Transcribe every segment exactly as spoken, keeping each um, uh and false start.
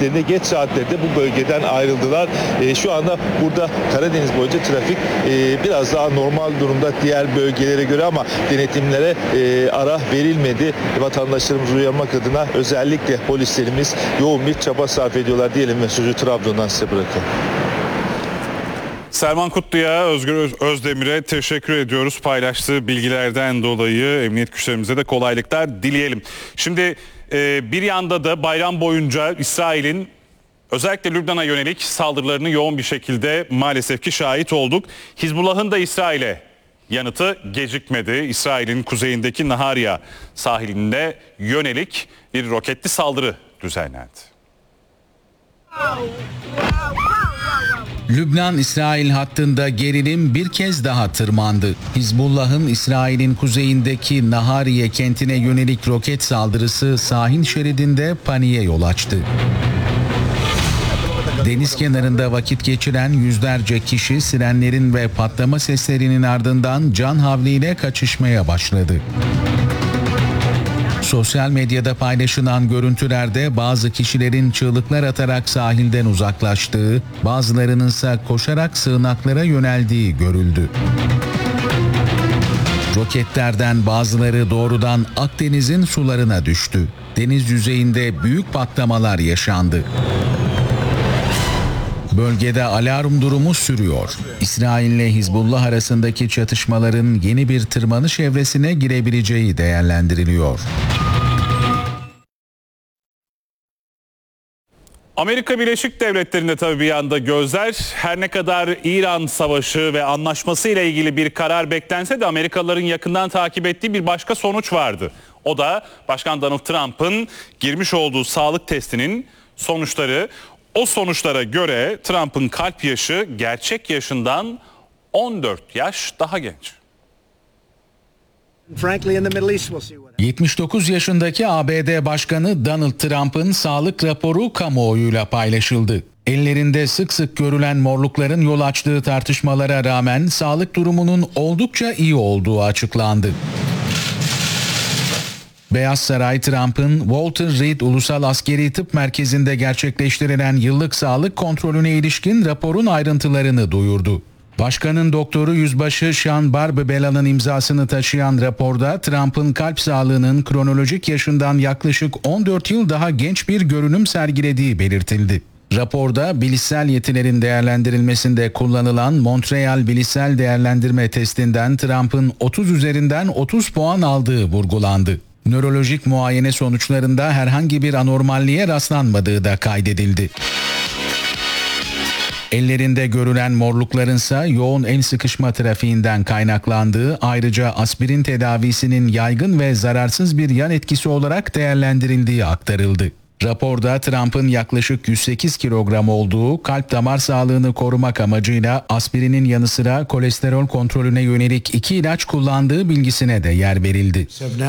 saatlerinde, geç saatlerde bu bölgeden ayrıldılar. E, şu anda burada Karadeniz boyunca trafik e, biraz daha normal durumda diğer bölgelere göre ama denetimlere e, ara verilmedi. Vatandaşlarımızı uyarmak adına özellikle polislerimiz yoğun bir çaba sarf ediyorlar diyelim ve sözü Trabzon'dan size bırakalım. Selman Kutlu'ya, Özgür Özdemir'e teşekkür ediyoruz. Paylaştığı bilgilerden dolayı emniyet güçlerimize de kolaylıklar dileyelim. Şimdi e, bir yanda da bayram boyunca İsrail'in özellikle Lübnan'a yönelik saldırılarını yoğun bir şekilde maalesef ki şahit olduk. Hizbullah'ın da İsrail'e yanıtı gecikmedi. İsrail'in kuzeyindeki Nahariya sahilinde yönelik bir roketli saldırı düzenlendi. Lübnan-İsrail hattında gerilim bir kez daha tırmandı. Hizbullah'ın İsrail'in kuzeyindeki Nahariye kentine yönelik roket saldırısı sahil şeridinde paniğe yol açtı. Deniz kenarında vakit geçiren yüzlerce kişi sirenlerin ve patlama seslerinin ardından can havliyle kaçışmaya başladı. Sosyal medyada paylaşılan görüntülerde bazı kişilerin çığlıklar atarak sahilden uzaklaştığı, bazılarının ise koşarak sığınaklara yöneldiği görüldü. Roketlerden bazıları doğrudan Akdeniz'in sularına düştü. Deniz yüzeyinde büyük patlamalar yaşandı. Bölgede alarm durumu sürüyor. İsrail ile Hizbullah arasındaki çatışmaların yeni bir tırmanış evresine girebileceği değerlendiriliyor. Amerika Birleşik Devletleri'nde tabii bir yanda gözler, her ne kadar İran Savaşı ve anlaşması ile ilgili bir karar beklense de Amerikalıların yakından takip ettiği bir başka sonuç vardı. O da Başkan Donald Trump'ın girmiş olduğu sağlık testinin sonuçları. O sonuçlara göre Trump'ın kalp yaşı gerçek yaşından on dört yaş daha genç. yetmiş dokuz yaşındaki A B D Başkanı Donald Trump'ın sağlık raporu kamuoyuyla paylaşıldı. Ellerinde sık sık görülen morlukların yol açtığı tartışmalara rağmen sağlık durumunun oldukça iyi olduğu açıklandı. Beyaz Saray, Trump'ın Walter Reed Ulusal Askeri Tıp Merkezi'nde gerçekleştirilen yıllık sağlık kontrolüne ilişkin raporun ayrıntılarını duyurdu. Başkanın doktoru Yüzbaşı Sean Barbabella'nın imzasını taşıyan raporda Trump'ın kalp sağlığının kronolojik yaşından yaklaşık on dört yıl daha genç bir görünüm sergilediği belirtildi. Raporda bilişsel yetilerin değerlendirilmesinde kullanılan Montreal Bilişsel Değerlendirme Testinden Trump'ın otuz üzerinden otuz puan aldığı vurgulandı. Nörolojik muayene sonuçlarında herhangi bir anormalliğe rastlanmadığı da kaydedildi. Ellerinde görülen morluklarınsa yoğun el sıkışma trafiğinden kaynaklandığı, ayrıca aspirin tedavisinin yaygın ve zararsız bir yan etkisi olarak değerlendirildiği aktarıldı. Raporda Trump'ın yaklaşık yüz sekiz kilogram olduğu, kalp damar sağlığını korumak amacıyla aspirinin yanı sıra kolesterol kontrolüne yönelik iki ilaç kullandığı bilgisine de yer verildi.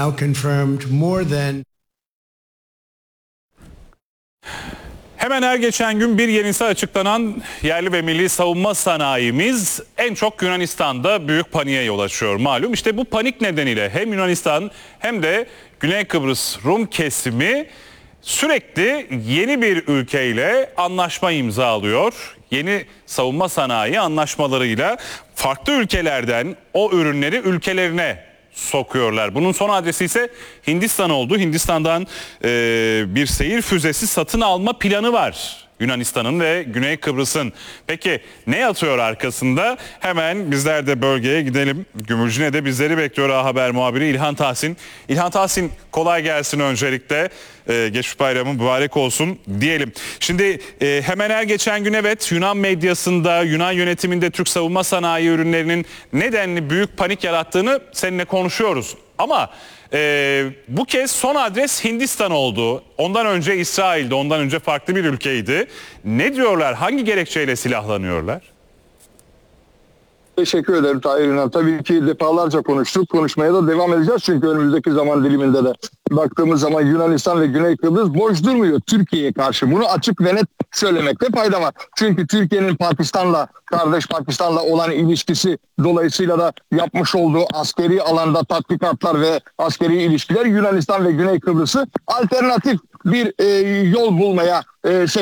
Hemen her geçen gün bir yenisi açıklanan yerli ve milli savunma sanayimiz en çok Yunanistan'da büyük paniğe yol açıyor malum. İşte bu panik nedeniyle hem Yunanistan hem de Güney Kıbrıs Rum kesimi sürekli yeni bir ülkeyle anlaşma imzalıyor. Yeni savunma sanayi anlaşmalarıyla farklı ülkelerden o ürünleri ülkelerine sokuyorlar. Bunun son adresi ise Hindistan oldu. Hindistan'dan e, bir seyir füzesi satın alma planı var Yunanistan'ın ve Güney Kıbrıs'ın. Peki ne yatıyor arkasında? Hemen bizler de bölgeye gidelim. Gümülcine'de bizleri bekliyor A Haber muhabiri İlhan Tahsin. İlhan Tahsin, kolay gelsin öncelikle. Ee, geçmiş bayramı mübarek olsun diyelim. Şimdi e, hemen her geçen gün evet Yunan medyasında, Yunan yönetiminde Türk savunma sanayi ürünlerinin nedenli büyük panik yarattığını seninle konuşuyoruz. Ama e, bu kez son adres Hindistan oldu. Ondan önce İsrail'de, ondan önce farklı bir ülkeydi. Ne diyorlar? Hangi gerekçeyle silahlanıyorlar? Teşekkür ederim Tahir İnan. Tabii ki defalarca konuştuk. Konuşmaya da devam edeceğiz. Çünkü önümüzdeki zaman diliminde de baktığımız zaman Yunanistan ve Güney Kıbrıs boş durmuyor Türkiye'ye karşı. Bunu açık ve net söylemekte fayda var. Çünkü Türkiye'nin Pakistan'la, kardeş Pakistan'la olan ilişkisi dolayısıyla da yapmış olduğu askeri alanda tatbikatlar ve askeri ilişkiler Yunanistan ve Güney Kıbrıs'ı alternatif bir e, yol bulmaya e,